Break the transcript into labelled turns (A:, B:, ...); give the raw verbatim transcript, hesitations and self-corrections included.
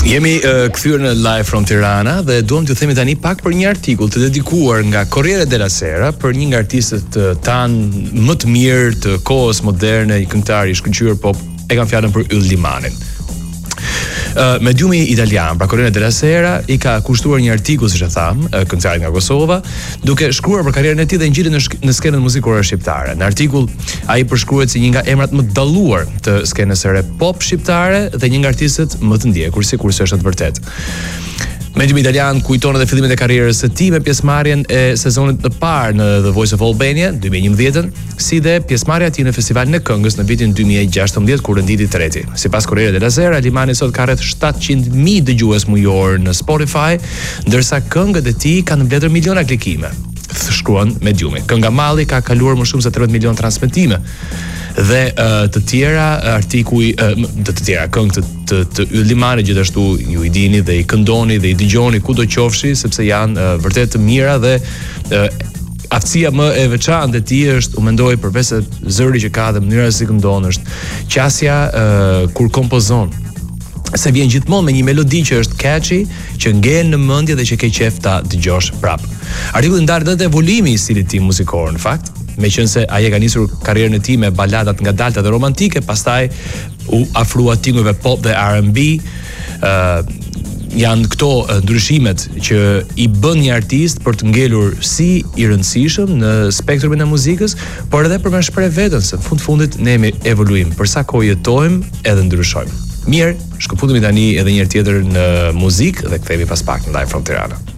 A: Jemi uh, kthyer në Live from Tirana dhe duam t'ju themi tani pak për një artikull të dedikuar nga Corriere della Sera për një nga artistët tan më të mirë të kohës moderne, i këngëtar i shkëlqyer pop, e kam fjalën për Yll Limanin. Uh, mediumi italian, pra Corriere della Sera, i ka kushtuar një artikull, siç e tham, uh, këngëtarit nga Kosova, duke shkruar për karrierën e tij dhe ngjitur në, sh- në skenën muzikore shqiptare. Në artikull ai përshkruhet si një nga emrat më të dalluar të skenës së re pop shqiptare dhe një nga artistët më të ndjekur, sikurse është të vërtetë. Mediumi italian kujton edhe fillimet e karrierës së tij me pjesëmarrjen e sezonit të parë në The Voice of Albania dy mijë e njëmbëdhjetë, si dhe pjesëmarrja e tij në Festivalin e Këngës në vitin dy mijë e gjashtëmbëdhjetë kur renditi treti. Sipas Corriere della Sera, Limani sot ka rreth shtatëqind mijë dëgjues mujor në Spotify, ndërsa këngët e tij kanë mbledhur miliona klikime. Shkruan Mediumi. Kënga Malli ka kaluar më shumë se tridhjetë milion transmetime. Dhe uh, të tjera artikuj uh, të, të tjera këngë të të, të Yll Limanit gjithashtu ju i dini dhe i këndoni dhe i dëgjoni kudo qofshi, sepse janë uh, vërtet të mira dhe uh, aftësia më e veçantë e tij është, u mendoj, përveç se zëri që ka dhe mënyra si këndon, është qasja uh, kur kompozon. Se vjen gjithmonë me një melodi që është catchy, që ngjen në mendje dhe që ke qef ta dëgjosh prap. Artikulli ndaret edhe evolimi i stilit të tij muzikor në fakt, meqense ai e ka nisur karrierën e tij me baladat ngadalta dhe romantike, pastaj u afrua tingujve pop dhe R and B. Uh, janë këto uh, ndryshimet që i bën një artist për të ngelur si i rëndësishëm në spektrumin e muzikës, por edhe për me shpreh veten se në fund fundit ne jemi evoluim, për sa kohë jetojmë edhe ndryshojmë. Mirë, shkëputemi tani edhe një herë tjetër në muzikë dhe kthehemi pas pak në Live from Tirana.